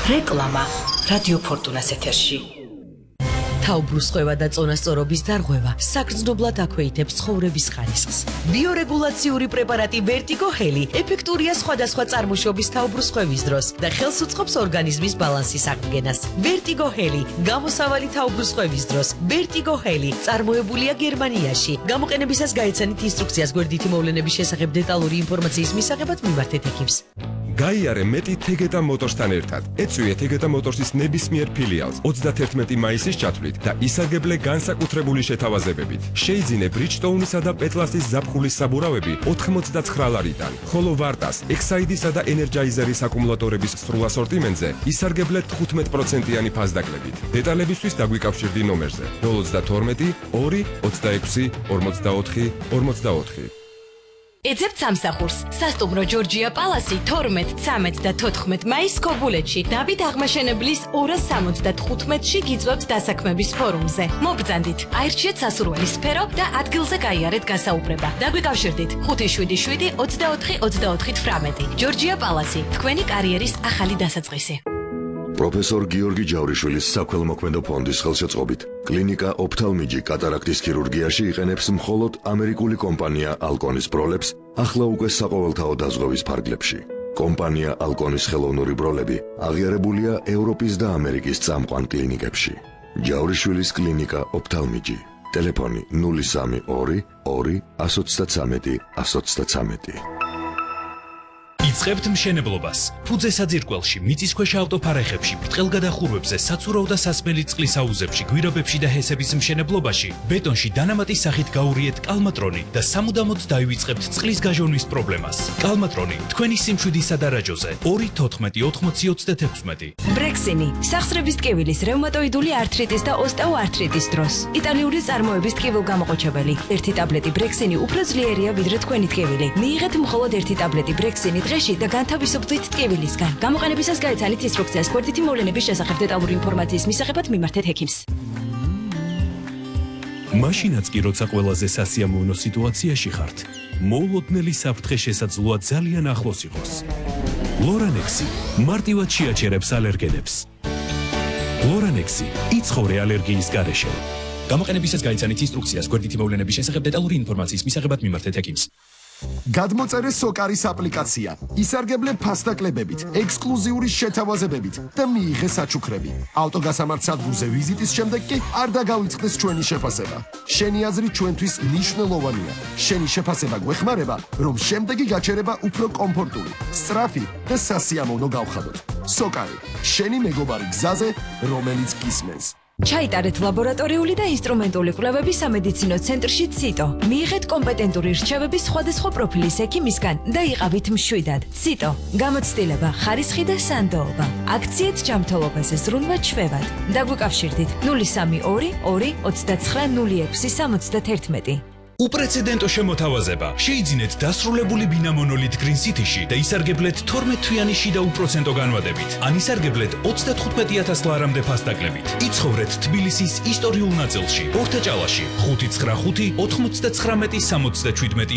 რეკლამა რადიო ფორტუნას ეთერში. თავბრუსხვევა და წონასწორობის დარღვევა საგრძნობლად აქვეითებს ცხოვრების ხარისხს. ბიორეგულაციური პრეპარატი Vertigo Heli ეფექტურია სხვადასხვა წარმოშობის თავბრუსხვევის დროს და ხელს უწყობს ორგანიზმის ბალანსის აღდგენას. Vertigo Heli გამოსავალი თავბრუსხვევის დროს. Vertigo Heli წარმოებულია გერმანიაში. გამოყენებისას გაეცანით ინსტრუქციას გვერდითი მოვლენების შესახებ დეტალური ინფორმაციის მისაღებად მიმართეთ ექიმს. გაიარე მეტი თეგეტა მოტორსთან ერთად. ეწვიეთ თეგეტა მოტორსის ნებისმიერ ფილიალს 31 მაისის ჩათვლით და ისარგებლე განსაკუთრებული შეთავაზებებით. შეიძინე Bridgestone'ისა და Petlas-ის ზაფხულის საბურავები 99 ლარიდან, ხოლო Vartas, Exide-ისა და Energizer-ის აკუმულატორების სრულ ასორტიმენტზე ისარგებლე 15%-იანი ფასდაკლებით. დეტალებისთვის დაგვიკავშირდი ნომერზე 032 2 26 44 44. ეძებთ სამსახურს. სასტუმრო ჯორჯია პალასი 12, 13 და 14 მაისს ქობულეთში, დავით აღმაშენებლის 275-ში გიწვევთ დასაქმების ფორუმზე. მობრძანდით, აირჩიეთ სასურველი სფერო და ადგილზე გაიარეთ გასაუბრება. დაგვიკავშირდით 577 24 24 18. ჯორჯია პალასი, თქვენი კარიერის ახალი დასაწყისი. პროფესორ გიორგი ჯავრიშვილის საქველმოქმედო ფონდის ხელშეწყობით კლინიკა ოფთალმიჯი კატარაქტის ქირურგიაში იყენებს მხოლოდ ამერიკული კომპანია ალკონის ბროლებს ახლა უკვე საყოველთაო დაზღვევის ფარგლებში. კომპანია ალკონის ხელოვნური ბროლები აღიარებულია ევროპის და ამერიკის წამყვან კლინიკებში. ჯავრიშვილის კლინიკა ოფთალმიჯი. ტელეფონი 032 2 133 133. იწყებთ მშენებლობას. ფუძე საძირკველში, მიწისქვეშა ავტოფარეხებში, ბრტყელგადახურვებზე, საცურავ და სასმელი წყლის აუზებში, გვირაბებში და ჰესების მშენებლობაში, ბეტონში დანამატის სახით გაურიეთ კალმატრონი და სამუდამოდ დაივიწყებთ წყლის გაჟონვის პრობლემას. კალმატრონი, თქვენი სიმშვიდისა და რაჯოზე 2-14-80-36. ბრექსინი, სახსრების ტკივილის, რევმატოიდული ართრიტის და ოსტეოართრიტის დროს. იტალიური წარმოების ტკივილგამოყოჩებელი. ერთი ტაბლეტი ბრექსინი უფრო ძლიერია ვიდრე თქვენი ტკივილი. მიიღეთ მხოლოდ ერთი ტაბლეტი ბრექსინი დღეში და განთავისუფლდით ტკივილისგან. გამოყენებისას გაეცანით ინსტრუქციას გვერდითი მოვლენების შესახებ დეტალური ინფორმაციის მისაღებად მიმართეთ ექიმს. მაშინაც კი როცა ყველაზე სასიამოვნო სიტუაციაში ხართ, მოულოდნელი საფრთხე შესაძლოა ძალიან ახლოს იყოს. ლორანექსი მარტივად შეაჩერებს ალერგენებს. ლორანექსი იცხოვრე ალერგიის გარეშე. გამოყენებისას გაეცანით ინსტრუქციას გვერდითი მოვლენების შესახებ დეტალური ინფორმაციის მისაღებად მიმართეთ ექიმს. გადმოწერე სოკარის აპლიკაცია. ისარგებლე ფასდაკლებებით, ექსკლუზიური შეთავაზებებით და მიიღე საჩუქრები. ავტოგასამართ სადგურზე ვიზიტის შემდეგ კი არ დაგავიწყდეს ჩვენი შეფასება. შენი აზრი ჩვენთვის მნიშვნელოვანია. შენი შეფასება გვეხმარება, რომ შემდეგი გაჩერება უფრო კომფორტული, სწრაფი და სასიამოვნო გავხადოთ. სოკარი, შენი მეგობარი გზაზე, რომელიც გისმენს. ჩაიტარეთ ლაბორატორიული და ინსტრუმენტული კვლევები სამედიცინო ცენტრში ციტო. მიიღეთ კომპეტენტური რჩევები სხვადასხვა პროფილის ექიმისგან და იყავით მშვიდად. ციტო. გამოცდილება, ხარისხი და სანდოობა. აქციეთ ჯანმრთელობაზე ზრუნვა ჩვევად. დაგვიკავშირდით 032 2 29 06 71. უპრეცედენტო შემოთავაზება. შეიძინეთ დასრულებული ბინა მონოლით Green City-ში და ისარგებლეთ 12 თვიანი შიდა უპროცენტო განვადებით. ან ისარგებლეთ 35,000 ლარამდე ფასდაკლებით. იცხოვრეთ თბილისის ისტორიულ ნაწილში, ორთაჭალაში, 595 99 67